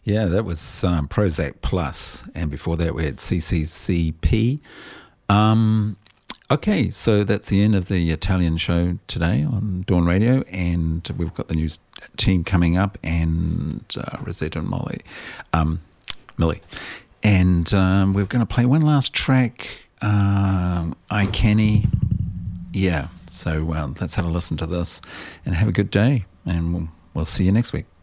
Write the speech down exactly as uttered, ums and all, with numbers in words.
Yeah, that was um, Prozac Plus, and before that we had C C C P. Um, okay, so that's the end of the Italian show today on Dawn Radio, and we've got the news team coming up, and uh, Rosetta and Molly, um, Millie. And um, we're going to play one last track, um, iCanny. Yeah, so uh, let's have a listen to this and have a good day, and we'll, we'll see you next week.